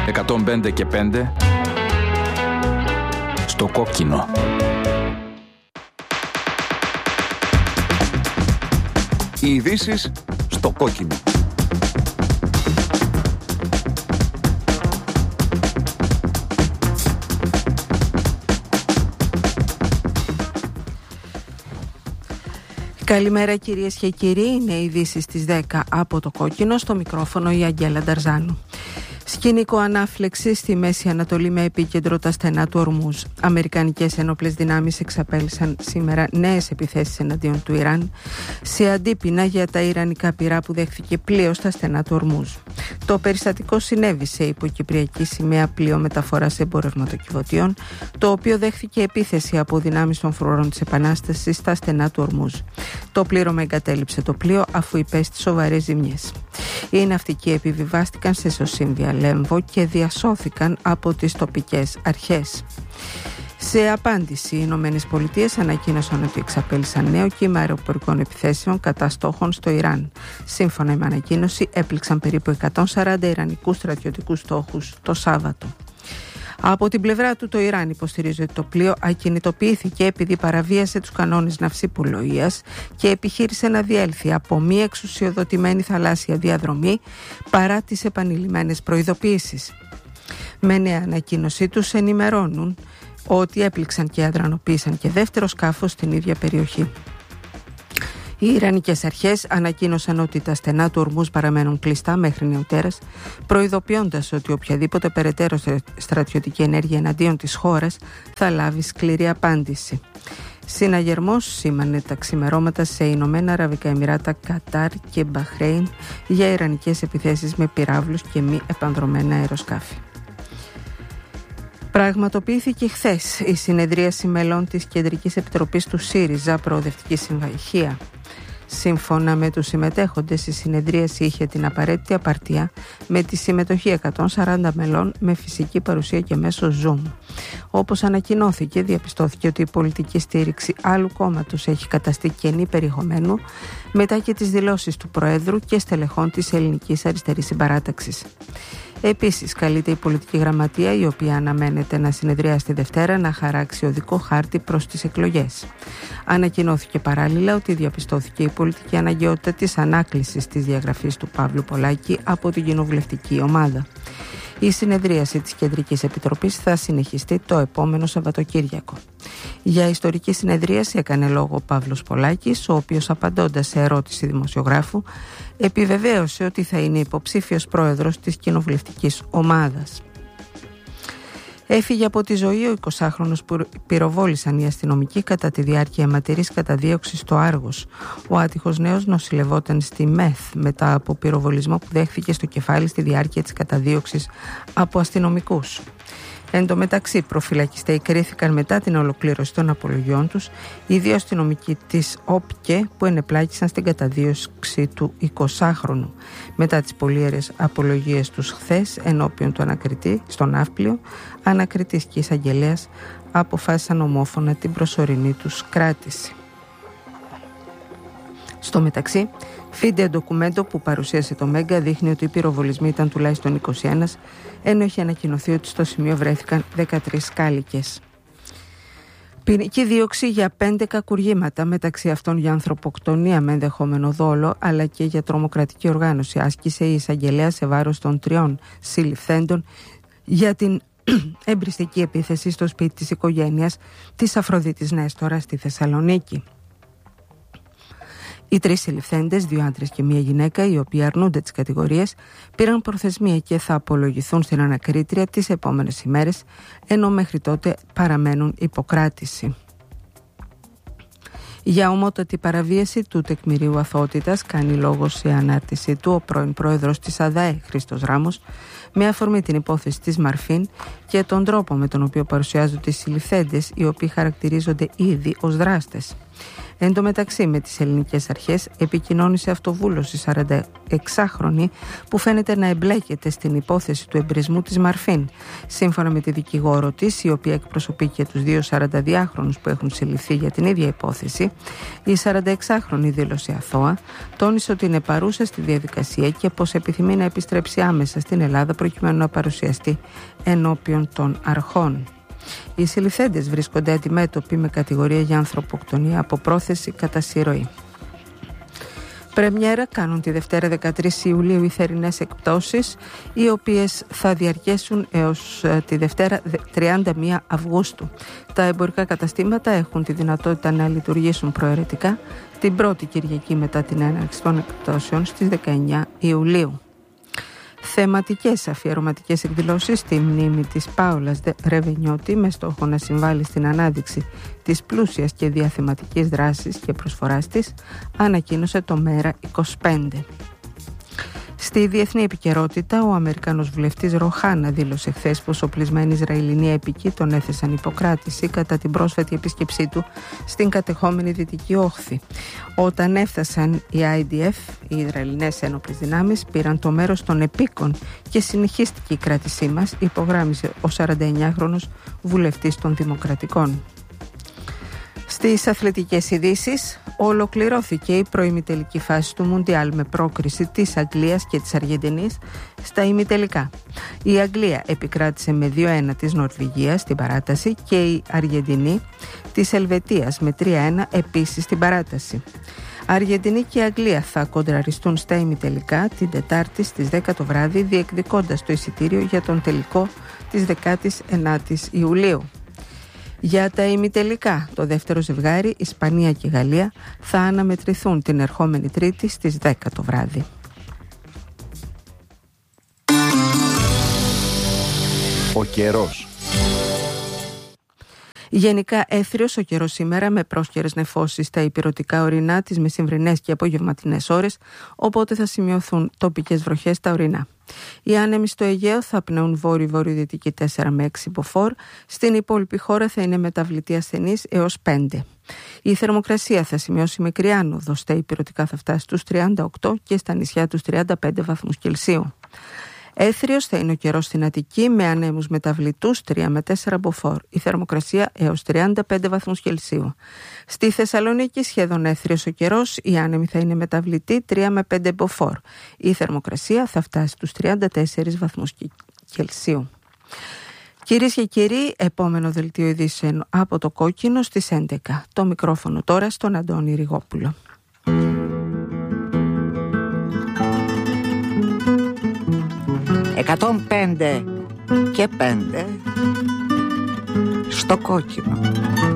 105 και 5 στο κόκκινο. Οι ειδήσεις στο κόκκινο. Καλημέρα κυρίες και κύριοι, είναι οι ειδήσεις στις 10 από το κόκκινο, στο μικρόφωνο η Αγγέλα Νταρζάνου. Σκηνικό ανάφλεξη στη Μέση Ανατολή με επίκεντρο τα στενά του Ορμούζ. Αμερικανικές ενόπλες δυνάμεις εξαπέλυσαν σήμερα νέες επιθέσεις εναντίον του Ιράν σε αντίπεινα για τα ιρανικά πυρά που δέχθηκε πλοίο στα στενά του Ορμούζ. Το περιστατικό συνέβη σε υποκυπριακή σημαία πλοίο μεταφοράς εμπορευματοκιβωτιών, το οποίο δέχθηκε επίθεση από δυνάμεις των φρουρών της Επανάστασης στα στενά του Ορμούζ. Το πλήρωμα εγκατέλειψε το πλοίο αφού υπέστη σοβαρές ζημιές. Οι ναυτικοί επιβιβάστηκαν σε ισοσύμβια Λέμβο και διασώθηκαν από τις τοπικές αρχές. Σε απάντηση, οι Ηνωμένες Πολιτείες ανακοίνωσαν ότι εξαπέλυσαν νέο κύμα αεροπορικών επιθέσεων κατά στόχων στο Ιράν. Σύμφωνα με ανακοίνωση, έπληξαν περίπου 140 ιρανικούς στρατιωτικούς στόχους το Σάββατο. Από την πλευρά του, το Ιράν υποστηρίζει ότι το πλοίο ακινητοποιήθηκε επειδή παραβίασε τους κανόνες ναυσιπλοείας και επιχείρησε να διέλθει από μη εξουσιοδοτημένη θαλάσσια διαδρομή παρά τις επανειλημμένες προειδοποιήσεις. Με νέα ανακοίνωσή τους ενημερώνουν ότι έπληξαν και αδρανοποίησαν και δεύτερο σκάφος στην ίδια περιοχή. Οι Ιρανικές αρχές ανακοίνωσαν ότι τα στενά του Ορμούζ παραμένουν κλειστά μέχρι νεοτέρας, προειδοποιώντας ότι οποιαδήποτε περαιτέρω στρατιωτική ενέργεια εναντίον της χώρας θα λάβει σκληρή απάντηση. Συναγερμός σήμανε τα ξημερώματα σε Ηνωμένα Αραβικά Εμιράτα, Κατάρ και Μπαχρέιν για ιρανικές επιθέσεις με πυράβλους και μη επανδρωμένα αεροσκάφη. Πραγματοποιήθηκε χθες η συνεδρίαση μελών της Κεντρικής Επιτροπής του ΣΥΡΙΖΑ Προοδευτική Συμμαχία. Σύμφωνα με τους συμμετέχοντες, η συνεδρίαση είχε την απαραίτητη απαρτία με τη συμμετοχή 140 μελών με φυσική παρουσία και μέσω Zoom. Όπως ανακοινώθηκε, διαπιστώθηκε ότι η πολιτική στήριξη άλλου κόμματος έχει καταστεί κενή περιεχομένου μετά και τις δηλώσεις του Προέδρου και στελεχών της Ελληνικής Αριστερής Συμπαράταξης. Επίσης, καλείται η πολιτική γραμματεία, η οποία αναμένεται να συνεδριάσει τη Δευτέρα, να χαράξει οδικό χάρτη προς τις εκλογές. Ανακοινώθηκε παράλληλα ότι διαπιστώθηκε η πολιτική αναγκαιότητα της ανάκλησης της διαγραφής του Παύλου Πολάκη από την κοινοβουλευτική ομάδα. Η συνεδρίαση της Κεντρικής Επιτροπής θα συνεχιστεί το επόμενο Σαββατοκύριακο. Για ιστορική συνεδρίαση έκανε λόγο ο Παύλος Πολάκης, ο οποίος, απαντώντας σε ερώτηση δημοσιογράφου, επιβεβαίωσε ότι θα είναι υποψήφιος πρόεδρος της κοινοβουλευτικής ομάδας. Έφυγε από τη ζωή ο 20χρονος που πυροβόλησαν οι αστυνομικοί κατά τη διάρκεια αιματηρής καταδίωξης στο Άργος. Ο άτυχος νέος νοσηλευόταν στη ΜΕΘ μετά από πυροβολισμό που δέχθηκε στο κεφάλι στη διάρκεια της καταδίωξης από αστυνομικούς. Εν τω μεταξύ, προφυλακιστέοι κρίθηκαν μετά την ολοκλήρωση των απολογιών τους οι δύο αστυνομικοί της ΟΠΚΕ που ενεπλάκησαν στην καταδίωξη του 20χρονου. Μετά τις πολύερες απολογίες τους χθες ενώπιον του ανακριτή στον Ναύπλιο, ανακριτής και εισαγγελέας αποφάσισαν ομόφωνα την προσωρινή τους κράτηση. Στο μεταξύ, βίντεο ντοκουμέντο που παρουσίασε το Μέγκα δείχνει ότι οι πυροβολισμοί ήταν τουλάχιστον 21, ενώ έχει ανακοινωθεί ότι στο σημείο βρέθηκαν 13 κάλικες. Ποινική δίωξη για 5 κακουργήματα, μεταξύ αυτών για ανθρωποκτονία με ενδεχόμενο δόλο, αλλά και για τρομοκρατική οργάνωση, άσκησε η εισαγγελέα σε βάρος των 3 συλληφθέντων για την εμπριστική επίθεση στο σπίτι της οικογένειας της Αφροδίτης Νέστορα στη Θεσσαλονίκη. Οι 3 συλληφθέντες, 2 άντρες και 1 γυναίκα, οι οποίοι αρνούνται τις κατηγορίες, πήραν προθεσμία και θα απολογηθούν στην ανακρίτρια τις επόμενες ημέρες, ενώ μέχρι τότε παραμένουν υποκράτηση. Για ομότατη παραβίαση του τεκμηρίου αθωότητας κάνει λόγο σε ανάρτησή του ο πρώην πρόεδρος της ΑΔΑΕ, Χρήστος Ράμος, με αφορμή την υπόθεση της Μαρφίν και τον τρόπο με τον οποίο παρουσιάζονται οι συλληφθέντες, οι οποίοι χαρακτηρίζονται ήδη ως δράστες. Εν τω μεταξύ, με τις ελληνικές αρχές επικοινώνησε αυτοβούλος η 46χρονη που φαίνεται να εμπλέκεται στην υπόθεση του εμπρισμού της Μαρφίν. Σύμφωνα με τη δικηγόρο της, η οποία εκπροσωπεί και τους δύο 42χρονους που έχουν συλληφθεί για την ίδια υπόθεση, η 46χρονη δήλωσε αθώα, τόνισε ότι είναι παρούσα στη διαδικασία και πως επιθυμεί να επιστρέψει άμεσα στην Ελλάδα προκειμένου να παρουσιαστεί ενώπιον των αρχών. Οι συλληφθέντες βρίσκονται αντιμέτωποι με κατηγορία για ανθρωποκτονία από πρόθεση κατά συρροή. Πρεμιέρα κάνουν τη Δευτέρα 13 Ιουλίου οι θερινές εκπτώσεις, οι οποίες θα διαρκέσουν έως τη Δευτέρα 31 Αυγούστου. Τα εμπορικά καταστήματα έχουν τη δυνατότητα να λειτουργήσουν προαιρετικά την πρώτη Κυριακή μετά την έναρξη των εκπτώσεων στις 19 Ιουλίου. Θεματικές αφιερωματικές εκδηλώσεις στη μνήμη της Πάολας Ρεβενιώτη με στόχο να συμβάλλει στην ανάδειξη της πλούσιας και διαθεματικής δράσης και προσφοράς της, ανακοίνωσε το ΜΕΡΑ25. Στη διεθνή επικαιρότητα, ο Αμερικανός βουλευτής Ροχάνα δήλωσε χθες πως οπλισμένοι Ισραηλινοί έπικοι τον έθεσαν υποκράτηση κατά την πρόσφατη επίσκεψή του στην κατεχόμενη Δυτική Όχθη. Όταν έφτασαν οι IDF, οι Ισραηλινές Ένοπλες Δυνάμεις, πήραν το μέρος των επίκων και συνεχίστηκε η κράτησή μας, υπογράμμισε ο 49χρονος βουλευτής των Δημοκρατικών. Στις αθλητικές ειδήσεις, ολοκληρώθηκε η προημιτελική φάση του Μουντιάλ με πρόκριση της Αγγλίας και της Αργεντινής στα ημιτελικά. Η Αγγλία επικράτησε με 2-1 της Νορβηγίας στην παράταση και η Αργεντινή της Ελβετίας με 3-1 επίσης στην παράταση. Αργεντινή και Αγγλία θα κοντραριστούν στα ημιτελικά την Τετάρτη στις 10 το βράδυ, διεκδικώντας το εισιτήριο για τον τελικό της 19ης Ιουλίου. Για τα ημιτελικά, το δεύτερο ζευγάρι, Ισπανία και Γαλλία, θα αναμετρηθούν την ερχόμενη Τρίτη στις 10 το βράδυ. Ο καιρός. Γενικά έθριος ο καιρός σήμερα με πρόσκαιρες νεφώσεις στα υπηρετικά ορεινά τις μεσημβρινές και απογευματινές ώρες, οπότε θα σημειωθούν τοπικές βροχές στα ορεινά. Οι άνεμοι στο Αιγαίο θα πνέουν βόρειο-βορειοδυτική 4 με 6 μποφόρ, στην υπόλοιπη χώρα θα είναι μεταβλητή ασθενής έως 5. Η θερμοκρασία θα σημειώσει μικρή άνοδο, στα υπηρετικά θα φτάσει στους 38 και στα νησιά τους 35 βαθμούς Κελσίου. Έθριος θα είναι ο καιρός στην Αττική με ανέμους μεταβλητούς 3 με 4 μποφόρ. Η θερμοκρασία έως 35 βαθμούς Κελσίου. Στη Θεσσαλονίκη σχεδόν έθριος ο καιρός, οι άνεμοι θα είναι μεταβλητοί 3 με 5 μποφόρ. Η θερμοκρασία θα φτάσει στους 34 βαθμούς Κελσίου. Κυρίες και κύριοι, επόμενο δελτίο ειδήσεων από το Κόκκινο στις 11. Το μικρόφωνο τώρα στον Αντώνη Ριγόπουλο. «105 και 5 στο Κόκκινο».